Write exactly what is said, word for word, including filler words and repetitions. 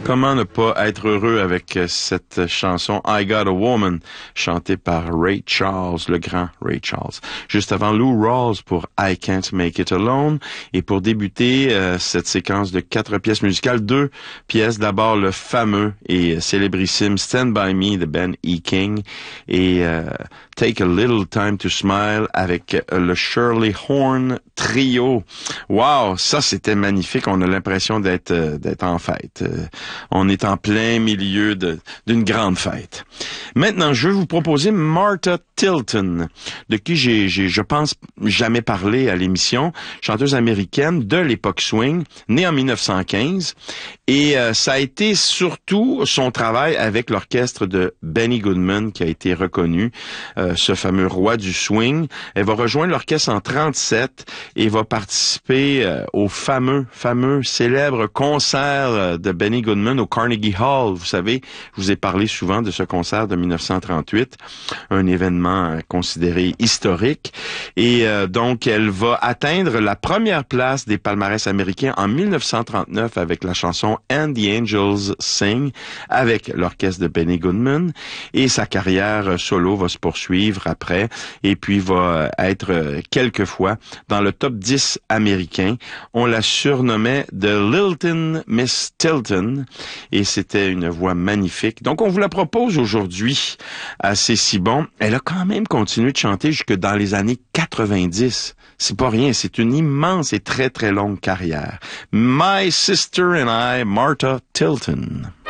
Comment ne pas être heureux avec cette chanson I Got a Woman, chantée par Ray Charles, le grand Ray Charles. Juste avant Lou Rawls pour I Can't Make It Alone. Et pour débuter euh, cette séquence de quatre pièces musicales, deux pièces. D'abord le fameux et célébrissime Stand By Me de Ben E. King et euh, Take a Little Time to Smile avec le Shirley Horn Trio. Wow, ça c'était magnifique. On a l'impression d'être euh, d'être en fête. Euh, on est en plein milieu de d'une grande fête. Maintenant, je vais vous proposer Martha Tilton, de qui j'ai, j'ai je pense jamais parlé à l'émission, chanteuse américaine de l'époque swing, née en mille neuf cent quinze, et euh, ça a été surtout son travail avec l'orchestre de Benny Goodman qui a été reconnu, euh, ce fameux roi du swing. Elle va rejoindre l'orchestre en trente-sept et va participer euh, au fameux, fameux, célèbre concert euh, de Benny Goodman au Carnegie Hall. Vous savez, je vous ai parlé souvent de ce concert de mille neuf cent trente-huit, un événement euh, considéré historique. Et euh, donc, elle va atteindre la première place des palmarès américains en mille neuf cent trente-neuf avec la chanson And the Angels Sing avec l'orchestre de Benny Goodman. Et sa carrière solo va se poursuivre après et puis va être quelquefois dans le top dix américain. On la surnommait The Lilton Miss Tilton et c'était une voix magnifique. Donc, on vous la propose aujourd'hui à C'est si bon. Elle a quand même continué de chanter jusque dans les années quatre-vingt-dix. C'est pas rien, c'est une immense et très très longue carrière. My Sister and I, Martha Tilton.